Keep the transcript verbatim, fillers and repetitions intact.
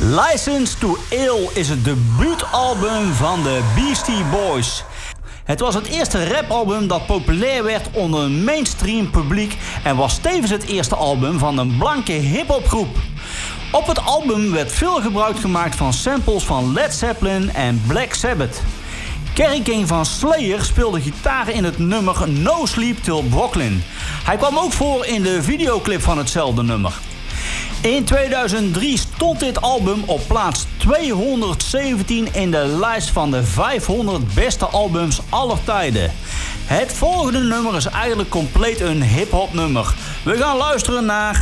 License to Ill is het debuutalbum van de Beastie Boys. Het was het eerste rapalbum dat populair werd onder een mainstream publiek en was tevens het eerste album van een blanke hiphopgroep. Op het album werd veel gebruik gemaakt van samples van Led Zeppelin en Black Sabbath. Kerry King van Slayer speelde gitaar in het nummer No Sleep Till Brooklyn. Hij kwam ook voor in de videoclip van hetzelfde nummer. In tweeduizend drie stond dit album op plaats tweehonderdzeventien in de lijst van de vijfhonderd beste albums aller tijden. Het volgende nummer is eigenlijk compleet een hip-hop nummer. We gaan luisteren naar